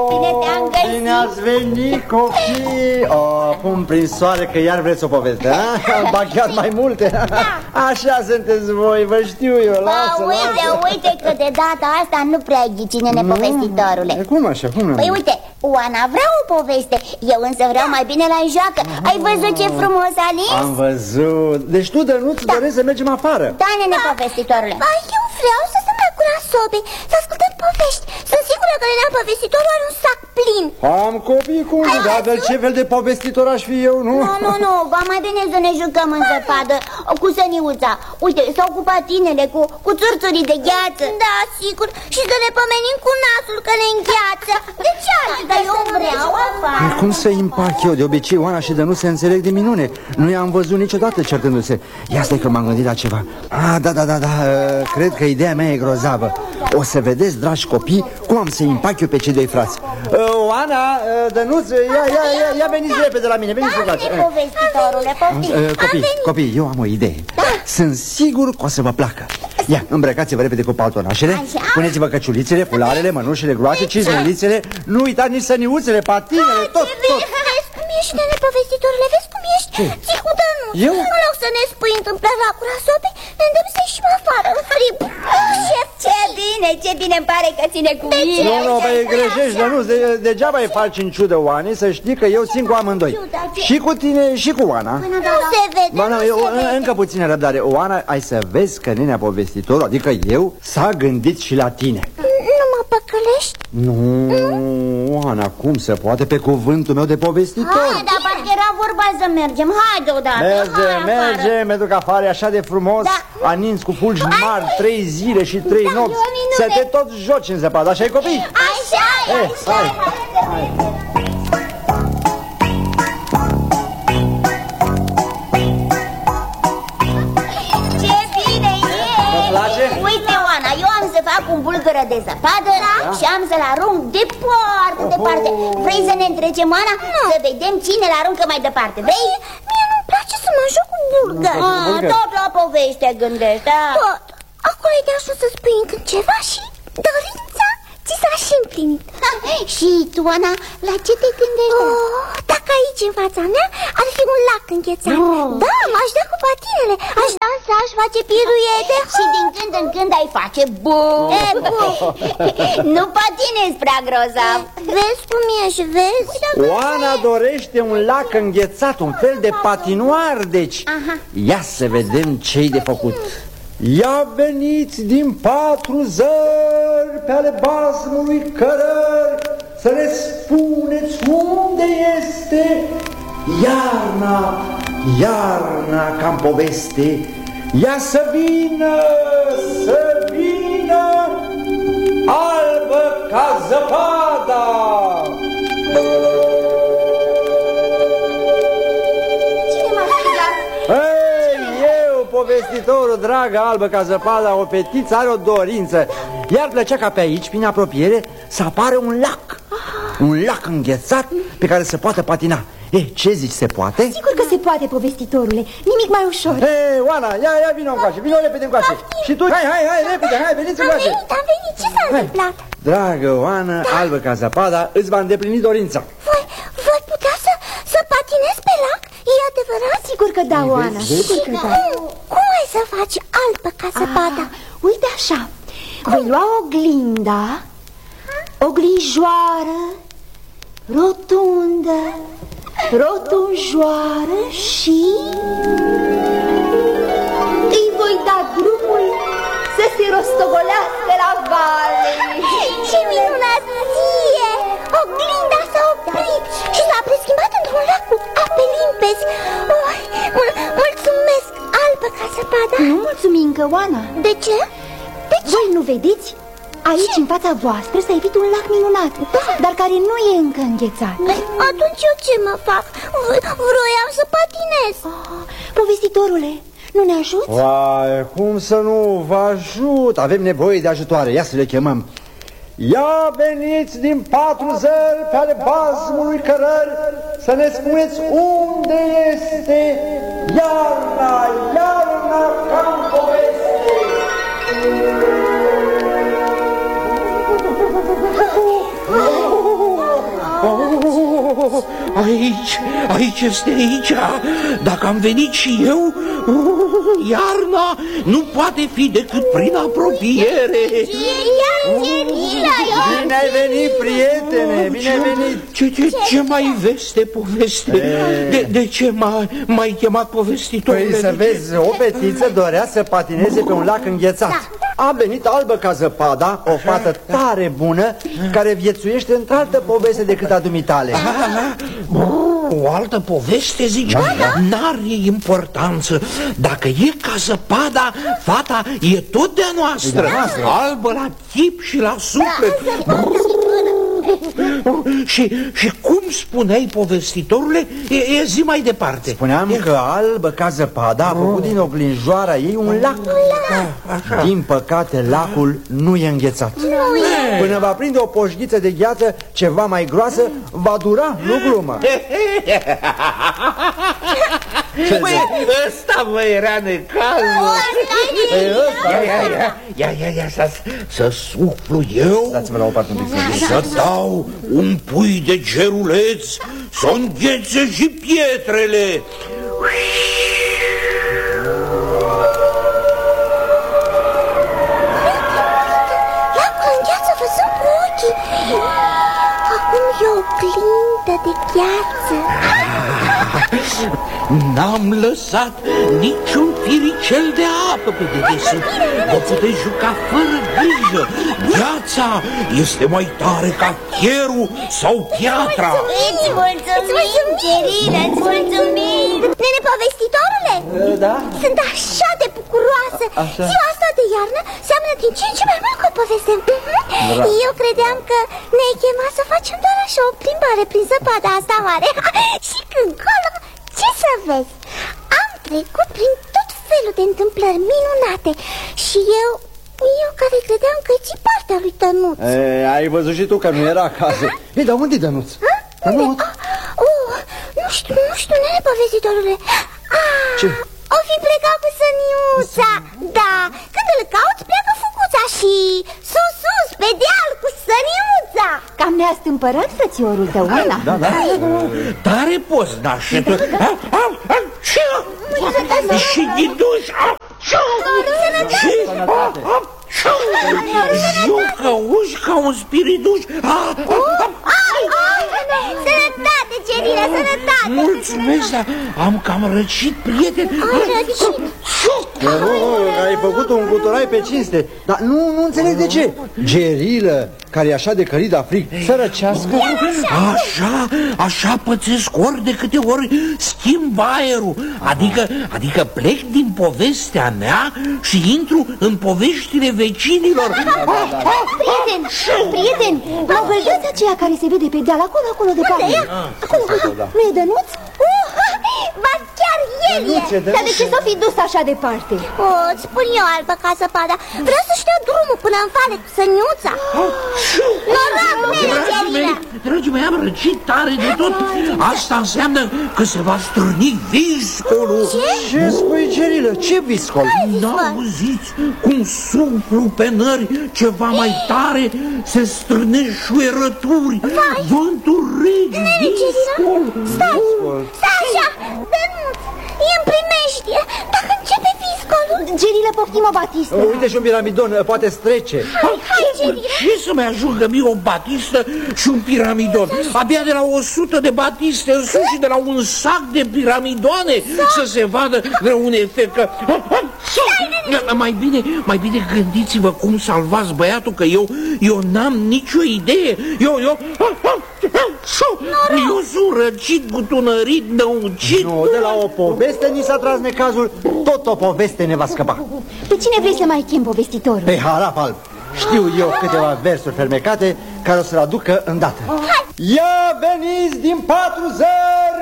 Bine te-am găsit. Bine ați venit, copii. Cum prin soare că iar vreți o poveste, ha? Ba chiar mai multe. Așa sunteți voi, vă știu eu. Lasă, uite că de data asta nu prea ai ghicine, nepovestitorule. Cum așa? Păi uite, Oana vrea o poveste, eu însă vreau mai bine la joacă. Ai văzut ce frumos a lis? Am văzut. Deci tu, Dănuț, dorești să mergem afară? Da, nepovestitorule. Ba, eu vreau să stăm la gura sobei, să ascultăm povești. Sunt sigură că Nenea Povestitorul are un sac plin. Am copii cu un dar ce fel de povestitor aș fi eu, nu? Nu, ba mai bine să ne jucăm în zăpadă cu săniuța. Uite, s-au ocupat tinele cu țurțurii de gheață. Da, sigur, și să ne pomenim cu nasul că ne îngheață. De ce Dar eu vreau afară. Cum să-i împac eu? De obicei Oana și Dănuț se înțeleg de minune. Nu i-am văzut niciodată certându-se. Ia stai că m-am gândit la ceva. Da, cred că ideea mea e grozavă. O să vedeți, dragi copii, cum am să-i împac eu pe cei doi frați. Oana, Dănuț, ia veniți repede la mine, veniți să faci. Copii, eu am o idee. Sunt sigur că o să vă placă. Ia, îmbrăcați-vă repede cu paltonașele, puneți-vă căciulițele, fularele, mănușile groase, cizmulițele. Nu uitați nici săniuțele, patinele, tot. Vezi cum ești, Nene Povestitorule, vezi cum ești? Ții cu Dănuț. Eu? În loc să ne spui întâmplări la gura sobei, ne îndemn să ieșim afară în frig. Șef, ce bine îmi pare că ține cu mine. Nu, băi, greșești, Dănuț, degeaba îi faci în ciudă Oanei, să știi că eu țin cu amândoi. Și cu tine și cu Oana. Nu se vede, Încă puțină răbdare. Oana, ai să vezi că Nenea Povestitorul, adică eu, s-a gândit și la tine. Nu mă păcălești? Nu, Oana, cum se poate, pe cuvântul meu de povestitor? Hai, dar parcă era vorba să mergem. Haide odată. Mergem, mă duc afară, așa de frumos. A nins cu fulgi mari 3 zile și 3 nopți. Să te tot joci în zăpadă, așa-i, copii? Așa. Ce bine e! Vă place? Uite, Oana, eu am să fac un bulgără de zăpadă și am să-l arunc departe. Vrei să ne întrecem, Oana? Să vedem cine îl aruncă mai departe. Vrei? Mie nu-mi place să mă joc cu bulgări. Tot la poveste gândești, da? Tot. Acolo ai de ajuns să spui încă ceva și dorința ți s-a și împlinit. Și tu, Oana, la ce te gândești? Dacă aici în fața mea ar fi un lac înghețat. Da, m-aș da cu patinele, aș dansa, aș face piruete. Și din când în când ai face bum. Nu patinezi prea grozav. Vezi cum ești, vezi? Oana dorește un lac înghețat, un fel de patinoar, deci. Ia să vedem ce-i de făcut. Ia veniți din 4 zări pe ale basmului cărări să ne spuneți unde este iarna ca-n poveste. Ia să vină, albă ca zăpada. Povestitorul, dragă albă ca zăpada, o fetiță are o dorință. Iar plăcea ca pe aici, prin apropiere, să apară un lac. Un lac înghețat pe care se poate patina. Ce zici, se poate? Sigur că se poate, povestitorule, nimic mai ușor. Oana, ia vină încoace, vină repede încoace. Și tu, hai, repede, veniți încoace. Am venit, ce s-a întâmplat? Dragă Oana, albă ca zăpada, îți va îndeplini dorința. Voi putea să patinez pe lac? E adevărat? Sigur că da, Oana, sigur că da. Cum ai să faci albă ca zăpada? Uite așa, voi lua oglinjoară, rotundă, rotunjoară și îi voi da drumul să se rostogolească la vale. Ce minunăție! Oglinda s-a oprit și s-a preschimbat într-un lac cu ape limpezi. Mulțumesc, albă ca zăpada. Nu mulțumim încă, Oana. De ce? Voi nu vedeți? Aici, în fața voastră, s-a ivit un lac minunat, dar care nu e încă înghețat. Atunci eu ce mă fac? Vroiam să patinez. Povestitorule, nu ne ajuți? Vai, cum să nu vă ajut? Avem nevoie de ajutoare, ia să le chemăm. Ia veniți din 4 zări pe ale basmului cărări să ne spuneți unde este iarna ca-n poveste. Aici este aici. Dacă am venit și eu, iarna nu poate fi decât prin apropiere. Bine ai venit, prietene, bine ai venit. Ce mai veste poveste? De ce m-ai chemat povestitorule? Păi să vezi, o fetiță dorea să patineze pe un lac înghețat. A venit albă ca zăpada, o fată tare bună, care viețuiește într-altă poveste decât a dumitale. O altă poveste, zici? N-are importanță. Dacă e ca zăpada, fata e tot de-a noastră. Albă la chip și la suflet. Și cum spuneai, povestitorule, zi mai departe. Spuneam că albă ca zăpada a făcut din oglinjoara ei un lac. Din păcate, lacul nu e înghețat. Până va prinde o poșghiță de gheață ceva mai groasă, va dura, nu glumă. Păi, ăsta vă era necazul. Ia, să suflu eu. Dați-mă la o parte un pic. Să dau un pui de geruleț, să înghețe și pietrele. Lacul îngheață văzând cu ochii. Acum e o glindă de gheață. N-am lăsat niciun firicel de apă pe dedesubt. Vă puteți juca fără grijă. Gheața este mai tare ca fierul sau piatra. Îți mulțumim, Gerilă, îți mulțumim. Nene povestitorule, Da? sunt așa de bucuroasă. Ziua asta de iarnă seamănă din ce în ce mai mult cu o poveste. Eu credeam că ne-ai chemat să facem doar așa o plimbare prin zăpada asta mare. Și încolo, ce să vezi, am trecut prin tot felul de întâmplări minunate. Și eu care credeam că e partea lui Dănuț. Ai văzut și tu că nu era acasă. Ei, dar unde-i Dănuț? Dănuț? Nu știu, nene povestitorule. Ce? O fi plecat cu Săniuța. Da, când îl cauți, pleacă Fucuța și sus, pe deal cu Săniuța. Cam ne-a stâmpărat frățiorul tău, Ana. Da. Tare poznașe. Și ghiduș. Jucăuși ca un spiriduș. Sănătate, Gerilă, sănătate. Mulțumesc, dar am cam răcit, prieten. Ai făcut un guturai pe cinste. Dar nu înțeleg de ce. Gerilă, care e așa de călit de frig, să răcească. Așa pățesc ori de câte ori schimb aerul. Adică plec din povestea mea și intru în poveștile vecinilor. Prieten, măgălioța aceea care se vede pe deal, acolo departe. Acolo, nu e Dănuț? Ba chiar el e. Dar de ce s-o fi dus așa departe? Îți spun eu, albă ca zăpada. Vreau să-și dea drumul până în vale cu Săniuța. Noroc, nene, Gerilă. Dragii mei, am răcit tare de tot. Asta înseamnă că se va stârni viscolul. Ce spui, Gerilă? Ce viscol? N-auziți cum suflu pe nări ceva mai tare, se strânesc șuierături, vântul rege, viscol. Stai așa, Dănuț, e în primejdie. Dacă începe viscolul... Gerilă, poftim o batistă. Uite și un piramidon, poate strece. Hai, Gerilă. Ce să-mi ajungă mie o batistă și un piramidon? Abia de la 100 de batiste în sus și de la un sac de piramidoane să se vadă de un efect că... Mai bine gândiți-vă cum salvați băiatul, că eu n-am nicio idee. Eu sunt răcit, gutunărit, năucit. Nu, de la o poveste ni s-a tras necazul, tot o poveste ne va scăpa. Pe cine vrei să mai chem, povestitorul? Pe Harap Alb. Știu eu câteva versuri fermecate care o să-l aducă îndată. Ia veniți din 4 zări!